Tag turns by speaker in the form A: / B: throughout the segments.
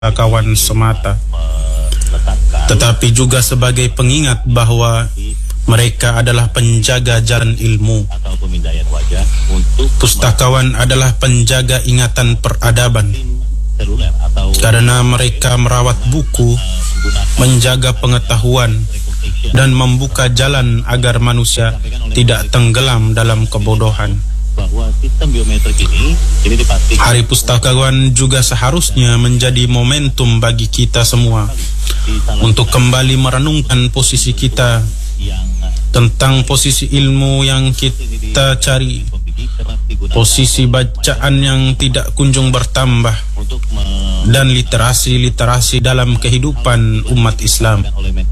A: pustakawan semata, tetapi juga sebagai pengingat bahwa mereka adalah penjaga jalan ilmu. Pustakawan adalah penjaga ingatan peradaban, karena mereka merawat buku, menjaga pengetahuan, dan membuka jalan agar manusia tidak tenggelam dalam kebodohan. Hari Pustakawan juga seharusnya menjadi momentum bagi kita semua untuk kembali merenungkan posisi kita tentang posisi ilmu yang kita cari, posisi bacaan yang tidak kunjung bertambah, dan literasi dalam kehidupan umat Islam.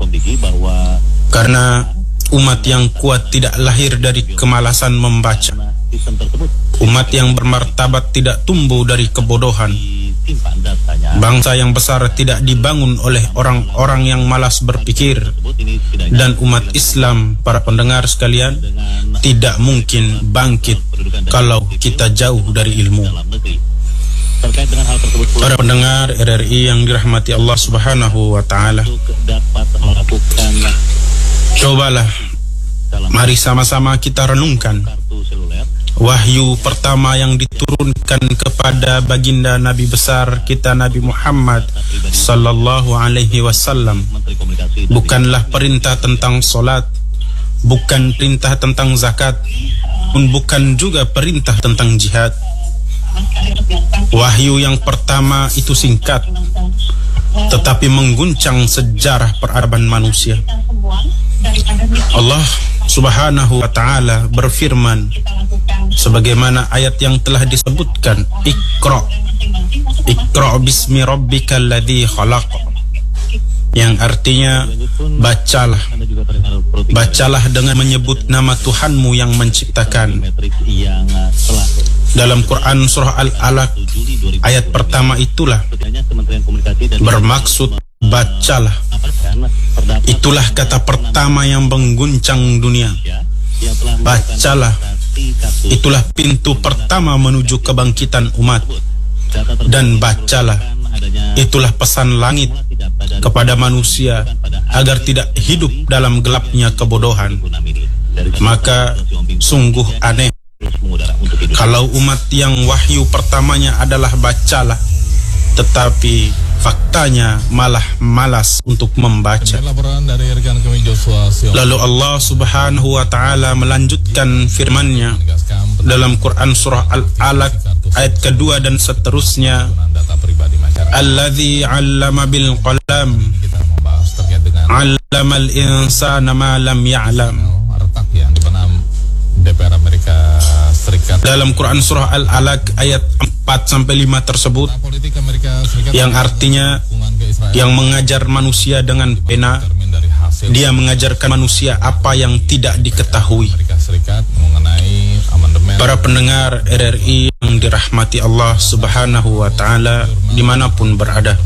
A: Karena umat yang kuat tidak lahir dari kemalasan membaca. Umat yang bermartabat tidak tumbuh dari kebodohan. Bangsa yang besar tidak dibangun oleh orang-orang yang malas berpikir. Dan umat Islam, para pendengar sekalian, tidak mungkin bangkit kalau kita jauh dari ilmu. Para pendengar RRI yang dirahmati Allah Subhanahu wa Ta'ala, cobalah, mari sama-sama kita renungkan wahyu pertama yang diturunkan kepada baginda Nabi besar kita Nabi Muhammad sallallahu alaihi wasallam bukanlah perintah tentang solat, bukan perintah tentang zakat, pun bukan juga perintah tentang jihad. Wahyu yang pertama itu singkat, tetapi mengguncang sejarah peradaban manusia. Allah Subhanahu wa Ta'ala berfirman sebagaimana ayat yang telah disebutkan, Iqra bismi rabbikal ladzi khalaq, yang artinya bacalah dengan menyebut nama Tuhanmu yang menciptakan. Dalam Quran surah Al-Alaq ayat pertama itulah bermaksud bacalah. Itulah kata pertama yang mengguncang dunia. Bacalah. Itulah pintu pertama menuju kebangkitan umat. Dan bacalah. Itulah pesan langit kepada manusia agar tidak hidup dalam gelapnya kebodohan. Maka sungguh aneh kalau umat yang wahyu pertamanya adalah bacalah, tetapi faktanya malah malas untuk membaca. Lalu Allah Subhanahu wa Ta'ala melanjutkan firman-Nya dalam Quran surah Al-Alaq ayat kedua dan seterusnya, Alladzi 'allama bil qalam 'allamal insana ma lam ya'lam. DPR Amerika Serikat. Dalam Quran surah Al-Alaq ayat 4-5 tersebut, yang artinya yang mengajar manusia dengan pena, dia mengajarkan manusia apa yang tidak diketahui. Para pendengar RRI yang dirahmati Allah Subhanahu wa Ta'ala dimanapun berada,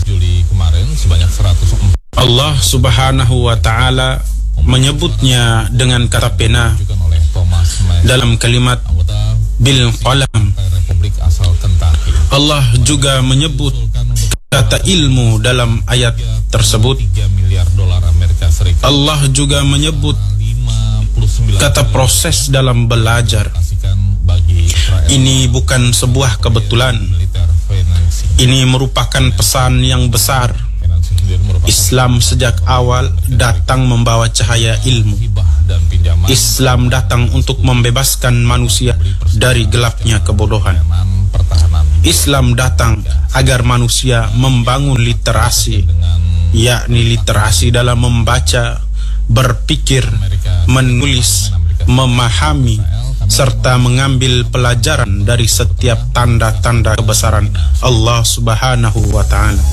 A: Allah Subhanahu wa Ta'ala menyebutnya dengan kata pena dalam kalimat bil qalam. Allah juga menyebut kata ilmu dalam ayat tersebut. Allah juga menyebut kata proses dalam belajar. Ini bukan sebuah kebetulan. Ini merupakan pesan yang besar. Islam sejak awal datang membawa cahaya ilmu. Islam datang untuk membebaskan manusia dari gelapnya kebodohan. Islam datang agar manusia membangun literasi, yakni literasi dalam membaca, berpikir, menulis, memahami, serta mengambil pelajaran dari setiap tanda-tanda kebesaran Allah Subhanahu wa Ta'ala.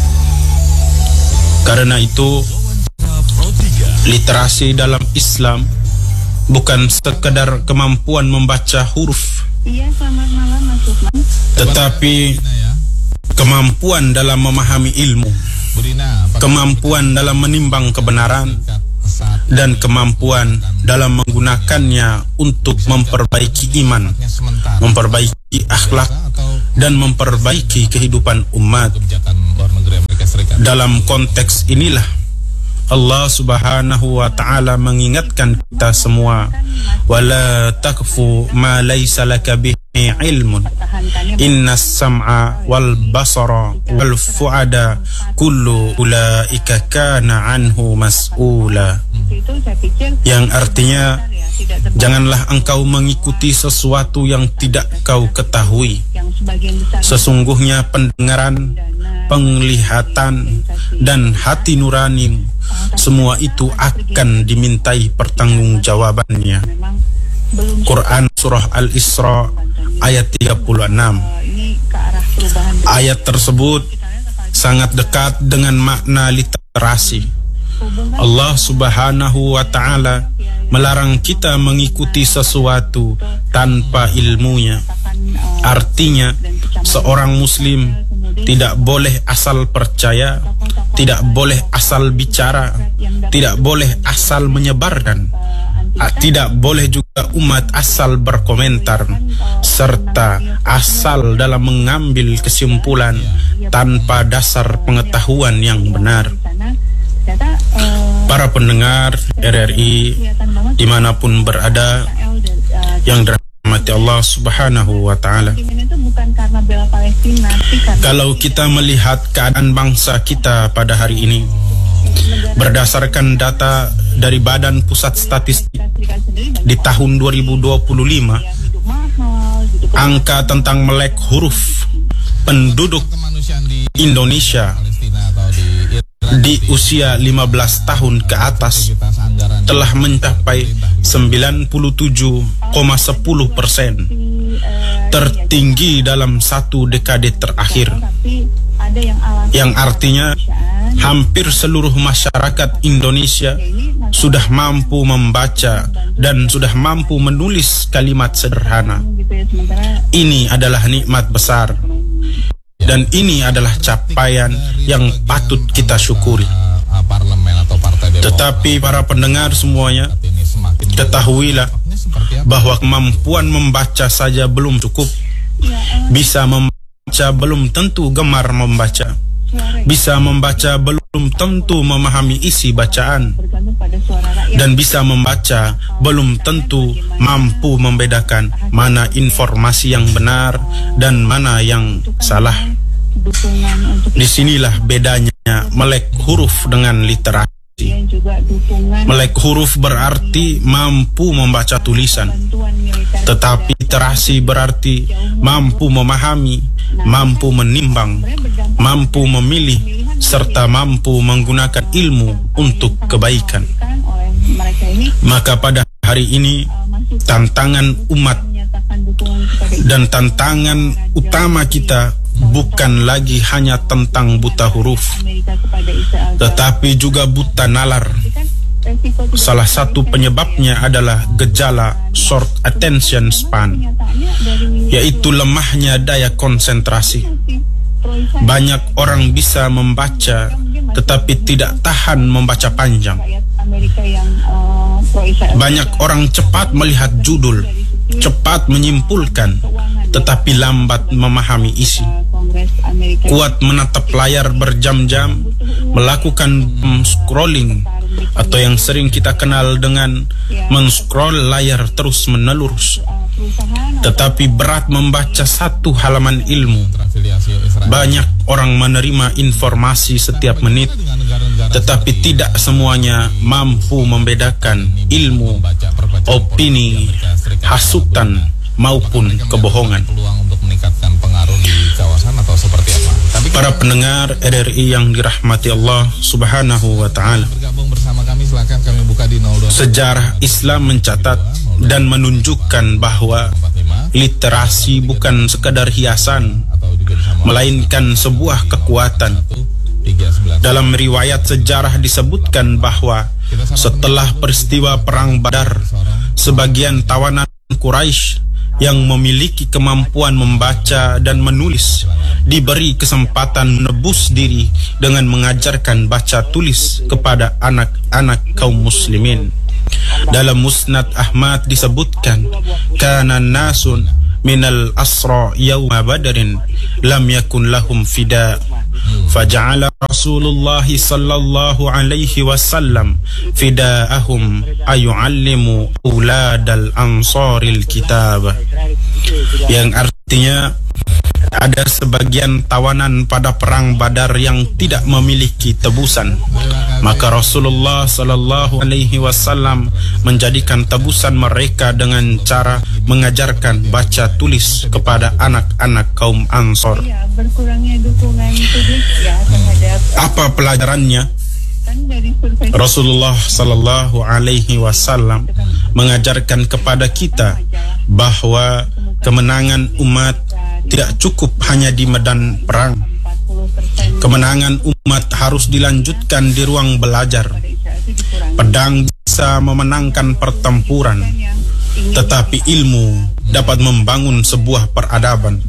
A: Karena itu, literasi dalam Islam bukan sekedar kemampuan membaca huruf, tetapi kemampuan dalam memahami ilmu, kemampuan dalam menimbang kebenaran, dan kemampuan dalam menggunakannya untuk memperbaiki iman, memperbaiki akhlak, dan memperbaiki kehidupan umat. Dalam konteks inilah Allah Subhanahu wa ta'ala mengingatkan kita semua, wala takfu ma laysa laka bihi ilmun innas sam'a wal basara wal fu'ada kullu ulaika kana anhu mas'ula. Yang artinya, janganlah engkau mengikuti sesuatu yang tidak kau ketahui. Sesungguhnya pendengaran, penglihatan, dan hati nurani, semua itu akan dimintai pertanggungjawabannya. Quran Surah Al-Isra ayat 36. Ayat tersebut sangat dekat dengan makna literasi. Allah Subhanahu wa ta'ala melarang kita mengikuti sesuatu tanpa ilmunya. Artinya, seorang muslim tidak boleh asal percaya, tidak boleh asal bicara, tidak boleh asal menyebarkan, tidak boleh juga umat asal berkomentar, serta asal dalam mengambil kesimpulan tanpa dasar pengetahuan yang benar. Para pendengar RRI dimanapun berada yang dirahmati Allah Subhanahu wa ta'ala, kalau kita melihat keadaan bangsa kita pada hari ini, berdasarkan data dari Badan Pusat Statistik di tahun 2025, angka tentang melek huruf penduduk Indonesia di usia 15 tahun ke atas telah mencapai 97,10%, tertinggi dalam satu dekade terakhir, yang artinya hampir seluruh masyarakat Indonesia sudah mampu membaca dan sudah mampu menulis kalimat sederhana. Ini adalah nikmat besar, dan ini adalah capaian yang patut kita syukuri. Tetapi para pendengar semuanya, ketahuilah bahwa kemampuan membaca saja belum cukup. Bisa membaca belum tentu gemar membaca. Bisa membaca belum tentu memahami isi bacaan. Dan bisa membaca belum tentu mampu membedakan mana informasi yang benar dan mana yang salah. Disinilah bedanya melek huruf dengan literasi. Melek huruf berarti mampu membaca tulisan, tetapi literasi berarti mampu memahami, mampu menimbang, mampu memilih, serta mampu menggunakan ilmu untuk kebaikan. Maka pada hari ini, tantangan umat dan tantangan utama kita bukan lagi hanya tentang buta huruf, tetapi juga buta nalar. Salah satu penyebabnya adalah gejala short attention span, yaitu lemahnya daya konsentrasi. Banyak orang bisa membaca, tetapi tidak tahan membaca panjang. Banyak orang cepat melihat judul, cepat menyimpulkan, tetapi lambat memahami isi. Kuat menatap layar berjam-jam, melakukan scrolling, atau yang sering kita kenal dengan men-scroll layar terus-menerus, tetapi berat membaca satu halaman ilmu. Banyak orang menerima informasi setiap menit, tetapi tidak semuanya mampu membedakan ilmu, opini, hasutan, maupun kebohongan. Para pendengar RRI yang dirahmati Allah Subhanahu wa ta'ala, sejarah Islam mencatat dan menunjukkan bahwa literasi bukan sekadar hiasan, melainkan sebuah kekuatan. Dalam riwayat sejarah disebutkan bahwa setelah peristiwa Perang Badar, sebagian tawanan Quraisy yang memiliki kemampuan membaca dan menulis diberi kesempatan menebus diri dengan mengajarkan baca tulis kepada anak-anak kaum muslimin. Dalam Musnad Ahmad disebutkan, kana nasun minal asra yawma badrin lam yakun lahum fida faja'ala Rasulullah sallallahu alaihi wasallam fida'ahum ayu'allimu auladal ansaril kitab, yang artinya ada sebagian tawanan pada perang Badar yang tidak memiliki tebusan, maka Rasulullah sallallahu alaihi wasallam menjadikan tebusan mereka dengan cara mengajarkan baca tulis kepada anak-anak kaum Ansor.
B: Berkurangnya dukungan publik ya terhadap
A: apa pelajarannya? Rasulullah sallallahu alaihi wasallam mengajarkan kepada kita bahwa kemenangan umat tidak cukup hanya di medan perang. Kemenangan umat harus dilanjutkan di ruang belajar. Pedang bisa memenangkan pertempuran, tetapi ilmu dapat membangun sebuah peradaban.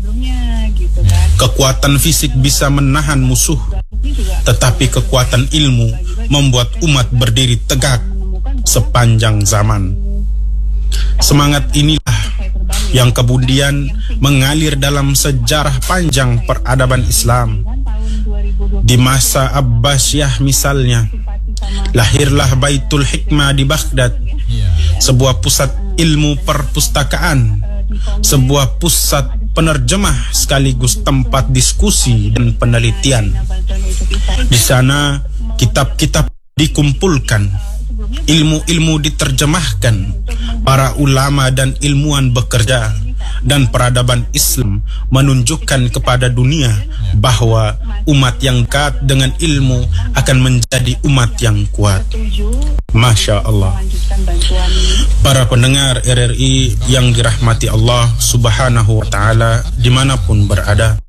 A: Kekuatan fisik bisa menahan musuh, tetapi kekuatan ilmu membuat umat berdiri tegak sepanjang zaman. Semangat inilah yang kemudian mengalir dalam sejarah panjang peradaban Islam. Di masa Abbasiyah misalnya, lahirlah Baitul Hikmah di Baghdad, sebuah pusat ilmu perpustakaan, sebuah pusat penerjemah sekaligus tempat diskusi dan penelitian. Di sana kitab-kitab dikumpulkan, ilmu-ilmu diterjemahkan, para ulama dan ilmuwan bekerja, dan peradaban Islam menunjukkan kepada dunia bahwa umat yang dekat dengan ilmu akan menjadi umat yang kuat. Masya Allah. Para pendengar RRI yang dirahmati Allah Subhanahu wa Ta'ala dimanapun berada,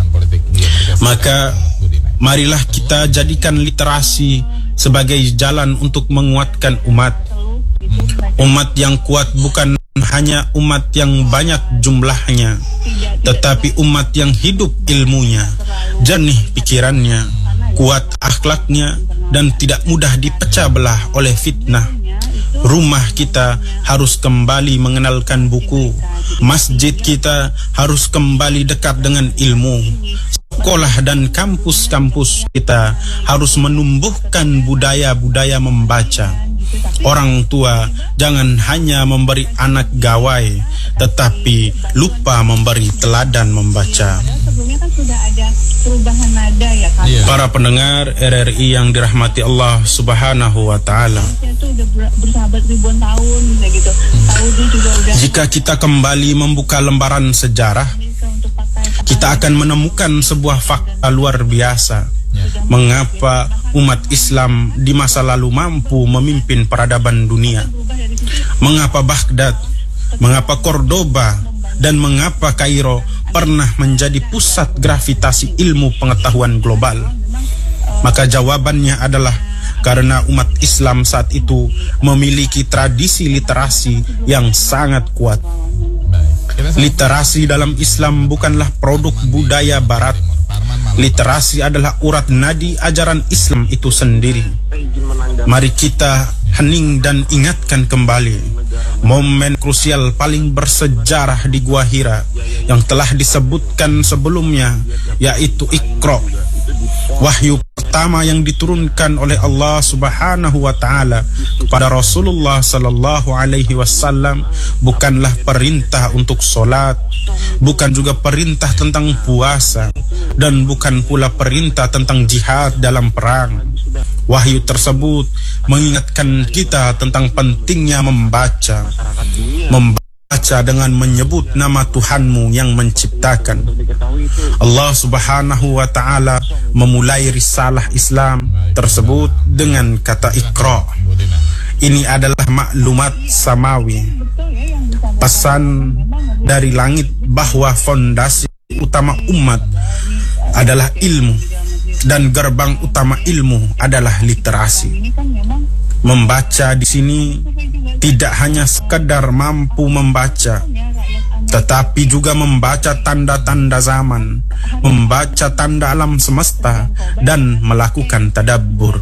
A: maka marilah kita jadikan literasi sebagai jalan untuk menguatkan umat. Umat yang kuat bukan hanya umat yang banyak jumlahnya, tetapi umat yang hidup ilmunya, jernih pikirannya, kuat akhlaknya, dan tidak mudah dipecah belah oleh fitnah. Rumah kita harus kembali mengenalkan buku. Masjid kita harus kembali dekat dengan ilmu. Sekolah dan kampus-kampus kita harus menumbuhkan budaya-budaya membaca. Orang tua jangan hanya memberi anak gawai, tetapi lupa memberi teladan membaca.
B: Sebelumnya kan sudah ada perubahan nada ya kan?
A: Para pendengar RRI yang dirahmati Allah Subhanahu wa Ta'ala,
B: Itu udah bersahabat ribuan tahun gitu. Saudi juga udah.
A: jika kita kembali membuka lembaran sejarah,
B: Untuk pakai
A: kita akan menemukan sebuah fakta luar biasa. Mengapa umat Islam di masa lalu mampu memimpin peradaban dunia? Mengapa Baghdad, mengapa Cordoba, dan mengapa Kairo pernah menjadi pusat gravitasi ilmu pengetahuan global? Maka jawabannya adalah karena umat Islam saat itu memiliki tradisi literasi yang sangat kuat. Literasi dalam Islam bukanlah produk budaya barat. Literasi adalah urat nadi ajaran Islam itu sendiri. Mari kita hening dan ingatkan kembali momen krusial paling bersejarah di Gua Hira yang telah disebutkan sebelumnya, yaitu Iqra. Wahyu pertama yang diturunkan oleh Allah Subhanahu wa Ta'ala kepada Rasulullah sallallahu alaihi wasallam bukanlah perintah untuk solat, bukan juga perintah tentang puasa, dan bukan pula perintah tentang jihad dalam perang. Wahyu tersebut mengingatkan kita tentang pentingnya membaca dengan menyebut nama Tuhanmu yang menciptakan. Allah Subhanahu wa Ta'ala memulai risalah Islam tersebut dengan kata Iqra. Ini adalah maklumat samawi, pesan dari langit bahwa fondasi utama umat adalah ilmu, dan gerbang utama ilmu adalah literasi. Membaca di sini tidak hanya sekedar mampu membaca, tetapi juga membaca tanda-tanda zaman, membaca tanda alam semesta, dan melakukan tadabbur.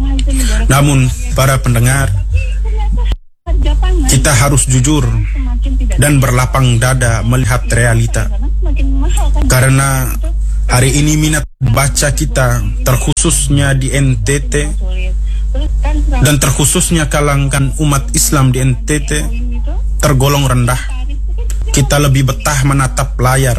A: Namun, para pendengar, kita harus jujur dan berlapang dada melihat realita. Karena hari ini minat baca kita, terkhususnya di NTT dan terkhususnya kalangan umat Islam di NTT, tergolong rendah. Kita lebih betah menatap layar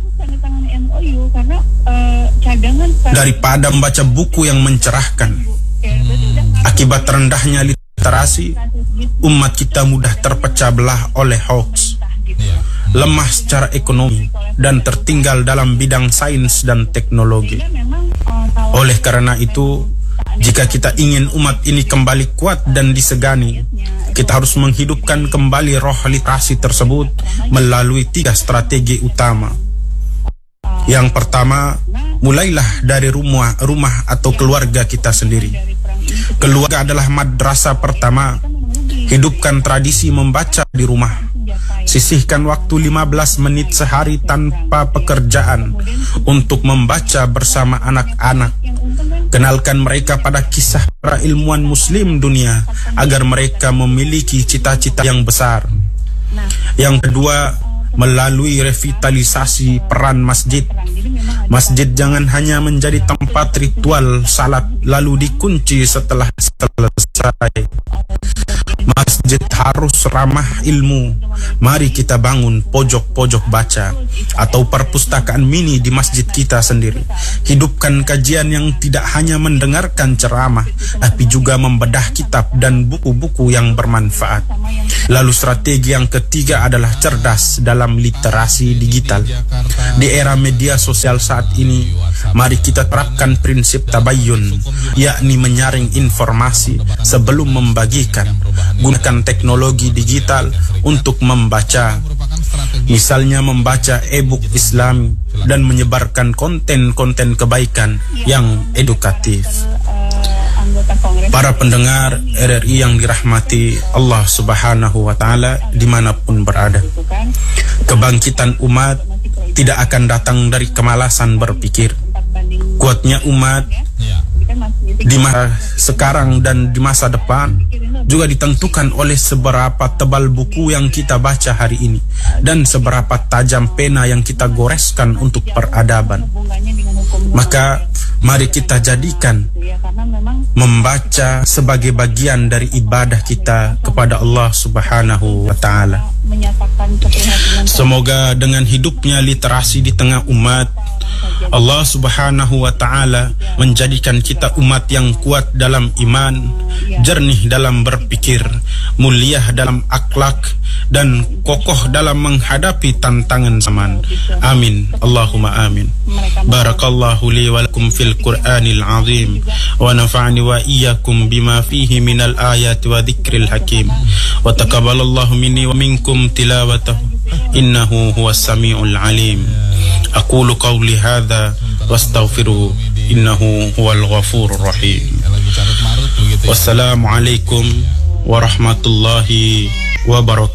A: daripada membaca buku yang mencerahkan. Akibat rendahnya literasi, umat kita mudah terpecah belah oleh hoax, lemah secara ekonomi, dan tertinggal dalam bidang sains dan teknologi. Oleh karena itu, jika kita ingin umat ini kembali kuat dan disegani, kita harus menghidupkan kembali roh literasi tersebut melalui 3 strategi utama. Yang pertama, mulailah dari rumah atau keluarga kita sendiri. Keluarga adalah madrasah pertama. Hidupkan tradisi membaca di rumah. Sisihkan waktu 15 menit sehari tanpa pekerjaan untuk membaca bersama anak-anak. Kenalkan mereka pada kisah para ilmuwan muslim dunia agar mereka memiliki cita-cita yang besar. Yang kedua, melalui revitalisasi peran masjid. Masjid jangan hanya menjadi tempat ritual salat lalu dikunci setelah selesai. Masjid harus ramah ilmu. Mari kita bangun pojok-pojok baca atau perpustakaan mini di masjid kita sendiri. Hidupkan kajian yang tidak hanya mendengarkan ceramah, tapi juga membedah kitab dan buku-buku yang bermanfaat. Lalu strategi yang ketiga adalah cerdas dalam literasi digital. Di era media sosial saat ini, mari kita terapkan prinsip tabayyun, yakni menyaring informasi sebelum membagikan. Gunakan teknologi digital untuk membaca, misalnya membaca e-book Islami dan menyebarkan konten-konten kebaikan yang edukatif. Para pendengar RRI yang dirahmati Allah Subhanahu wa Ta'ala dimanapun berada, kebangkitan umat tidak akan datang dari kemalasan berpikir. Kuatnya umat di masa sekarang dan di masa depan juga ditentukan oleh seberapa tebal buku yang kita baca hari ini dan seberapa tajam pena yang kita goreskan untuk peradaban. Maka mari kita jadikan membaca sebagai bagian dari ibadah kita kepada Allah Subhanahu wa Ta'ala. Semoga dengan hidupnya literasi di tengah umat, Allah Subhanahu wa Ta'ala menjadikan kita umat yang kuat dalam iman, jernih dalam berpikir, mulia dalam akhlak, dan kokoh dalam menghadapi tantangan zaman. Amin. Allahumma amin. Barakallahu li wa lakum fil Qur'anil azim wa nafa'ani wa iyyakum bima fihi minal ayati wa dzikril hakim wa taqabbalallahu minni wa minkum tilawatahu innahu huwas samiul alim. Aqulu qawli hadza wastaghfiruhu innahu huwal ghafurur rahim. Wassalamualaikum warahmatullahi wabarakatuh.